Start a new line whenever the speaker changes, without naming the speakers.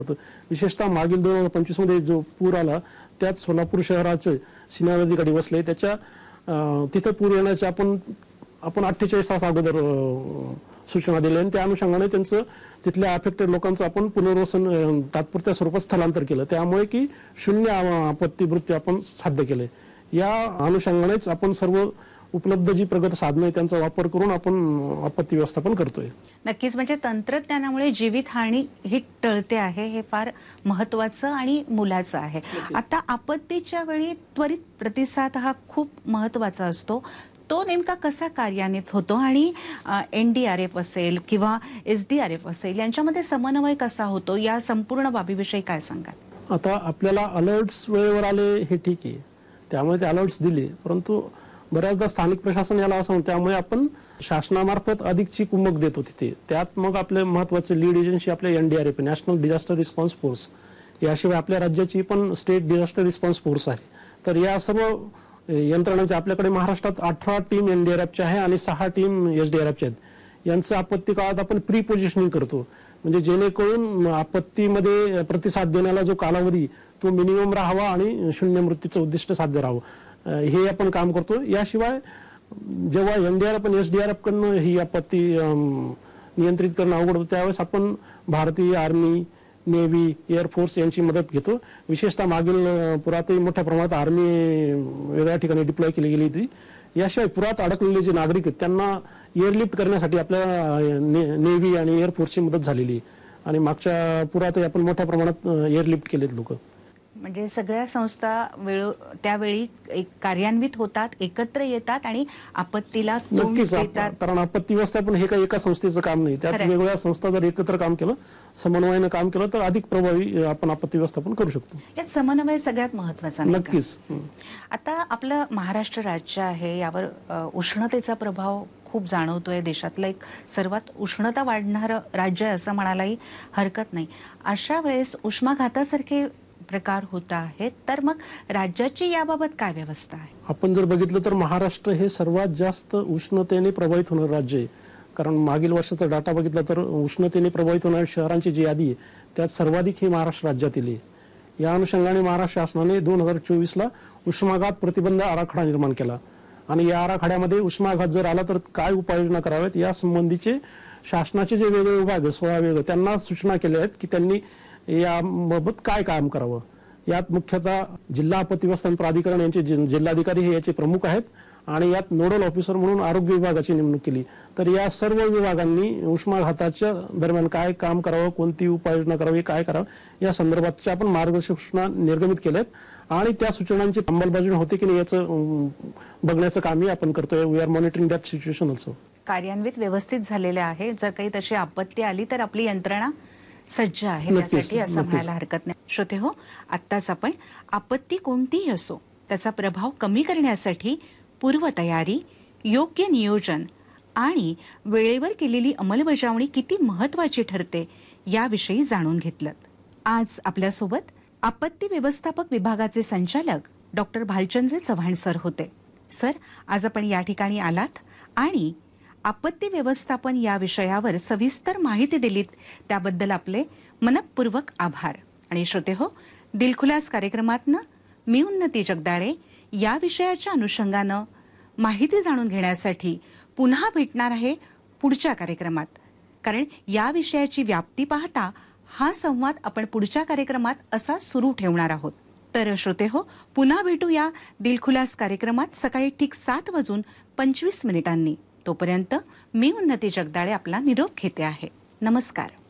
विशेषतः मागील 2025 मध्ये जो पूर आला त्यात सोलापूर शहराचे सीना नदीकाठी वसले त्याच्या तिथे पूर येण्याचे आपण 48 तास अगोदर सूचना दिल्या आणि त्या अनुषंगाने त्यांचं तिथल्या अफेक्टेड लोकांचं आपण पुनर्वसन तात्पुरत्या स्वरूपात स्थलांतर केलं, त्यामुळे की शून्य आपत्ती मृत्यू आपण साध्य केले। या अनुषंगानेच आपण सर्व उपलब्ध जी प्रगत साधने त्यांचा वापर करून आपण आपत्ती व्यवस्थापन करतोय।
नक्कीच, म्हणजे तंत्रज्ञानामुळे जीवितहानी ही टळते आहे, हे फार महत्त्वाचं आणि मुलाचं आहे। आता आपत्तीच्या वेळी त्वरित प्रतिसाद हा खूप महत्त्वाचा असतो, तो नेमका कसा कार्यान्वित होतो आणि NDRF असेल किंवा SDRF असेल यांच्यामध्ये समन्वय कसा होतो, या संपूर्ण बाबीविषयी काय सांगाल?
आता आपल्याला अलर्ट्स वेळेवर आले हे ठीक आहे, त्यामुळे ते अलर्ट्स दिले, परंतु बऱ्याचदा स्थानिक प्रशासन याला असं म्हणतं, त्यामुळे आपण शासनामार्फत अधिकची कुमक देतो तिथे। त्यात मग आपले महत्त्वाचे लीड एजन्सी आपल्या NDRF national disaster response force, याशिवाय आपल्या राज्याची पण स्टेट डिझास्टर रिस्पॉन्स फोर्स आहे। तर या सर्व यंत्रणांच्या आपल्याकडे महाराष्ट्रात 18 टीम NDRFच्या आहे आणि 6 टीम SDRFच्या आहेत। यांचं आपत्ती काळात आपण प्री पोझिशनिंग करतो, म्हणजे जेणेकरून आपत्तीमध्ये प्रतिसाद देण्याला जो कालावधी तो मिनिमम राहावा आणि शून्य मृत्यूचं उद्दिष्ट साध्य राहावं, हे आपण काम करतो। याशिवाय जेव्हा NDRF आणि SDRF कडनं ही आपत्ती नियंत्रित करणं अवघड होतं त्यावेळेस आपण भारतीय आर्मी, नेव्ही, एअरफोर्स यांची मदत घेतो। विशेषतः मागील पुरातही मोठ्या प्रमाणात आर्मी वेगळ्या ठिकाणी डिप्लॉय केली गेली होती। याशिवाय पुरात अडकलेले जे नागरिक आहेत त्यांना एअरलिफ्ट करण्यासाठी आपल्या नेव्ही आणि एअरफोर्सची मदत झालेली आणि मागच्या पुरातही आपण मोठ्या प्रमाणात एअरलिफ्ट केलेत लोक।
म्हणजे सगळ्या संस्था त्यावेळी कार्यान्वित होतात, एकत्र येतात आणि आपत्तीला तोंड देतात।
कारण आपत्ती व्यवस्थापन हे काही एका संस्थेचं काम नाही, त्यात वेगवेगळ्या संस्था जर एकत्र काम केलं, समन्वयाने काम केलं तर अधिक प्रभावी आपण आपत्ती व्यवस्थापन करू शकतो।
यात समन्वय सगळ्यात महत्त्वाचा आहे।
नक्कीच।
आता आपलं महाराष्ट्र राज्य आहे, यावर उष्णतेचा प्रभाव खूप जाणवतोय, देशातलं एक सर्वात उष्णता वाढणारं राज्य आहे असं म्हणायलाही हरकत नाही। अशा वेळेस उष्माघातासारखे प्रकार होत आहेत, तर मग राज्याची याबाबत काय व्यवस्था आहे?
आपण जर बघितलं तर महाराष्ट्र हे सर्वात जास्त उष्णतेने प्रभावित होणारं राज्य आहे, कारण मागील वर्षाचा डाटा बघितला तर उष्णतेने प्रभावित होणाऱ्या शहरांची जी यादी आहे त्यात सर्वाधिक ही महाराष्ट्र राज्यातील आहे। या अनुषंगाने महाराष्ट्र शासनाने 2024 ला उष्माघात प्रतिबंध आराखडा निर्माण केला आणि या आराखड्यामध्ये उष्माघात जर आला तर काय उपाययोजना कराव्यात या संबंधीचे शासनाचे जे वेगवेगळे विभाग 16 वेगळे त्यांना सूचना केल्या आहेत की त्यांनी याबाबत काय काम करावं। यात मुख्यतः जिल्हा आपत्ती व्यवस्थापन प्राधिकरण यांचे जिल्हाधिकारी हे याचे प्रमुख आहेत आणि यात नोडल ऑफिसर म्हणून आरोग्य विभागाची नेमणूक केली। तर या सर्व विभागांनी उष्माघाताच्या दरम्यान काय काम करावं, कोणती उपाययोजना करावी, काय करावं या संदर्भातच्या आपण मार्गदर्शक सूचना निर्गमित केल्यात आणि त्या सूचनांची अंमलबजावणी होते की नाही याचं बघण्याचं कामही आपण करतोय। We R monitoring that situation also.
कार्यान्वित व्यवस्थित झालेले आहे, जर काही तशी आपत्ती आली तर आपली यंत्रणा सज्ज आहे त्यासाठी असं म्हणायला हरकत नाही। श्रोते हो, आत्ताच आपण आपत्ती कोणतीही असो त्याचा प्रभाव कमी करण्यासाठी पूर्वतयारी, योग्य नियोजन आणि वेळेवर केलेली अंमलबजावणी किती महत्त्वाची ठरते याविषयी जाणून घेतलं। आज आपल्यासोबत आपत्ती व्यवस्थापक विभागाचे संचालक डॉक्टर भालचंद्र चव्हाण सर होते। सर, आज आपण या ठिकाणी आलात आणि आपत्ती व्यवस्थापन या विषयावर सविस्तर माहिती दिलीत, त्याबद्दल आपले मनपूर्वक आभार। आणि श्रोते हो, दिलखुलास कार्यक्रमातनं मी उन्नती जगदाळे या विषयाच्या अनुषंगानं माहिती जाणून घेण्यासाठी पुन्हा भेटणार आहे पुढच्या कार्यक्रमात, कारण या विषयाची व्याप्ती पाहता हा संवाद आपण पुढच्या कार्यक्रमात असा सुरू ठेवणार आहोत। तर श्रोते हो, पुन्हा भेटूया दिलखुलास कार्यक्रमात सकाळी ठीक 7:25 तोपर्यंत मी उन्नती जगदाळे आपला निरोप घेते आहे। नमस्कार।